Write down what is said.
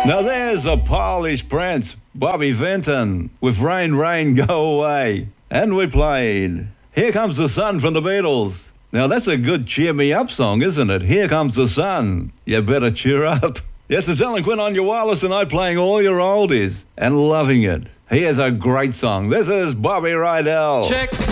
Now there's a Polish prince, Bobby Vinton, with Rain, Rain, Go Away. And we played Here Comes the Sun from the Beatles. Now that's a good cheer me up song, isn't it? Here comes the sun. You better cheer up. Yes, it's Alan Quinn on your wireless tonight playing all your oldies and loving it. Here's a great song. This is Bobby Rydell. Check.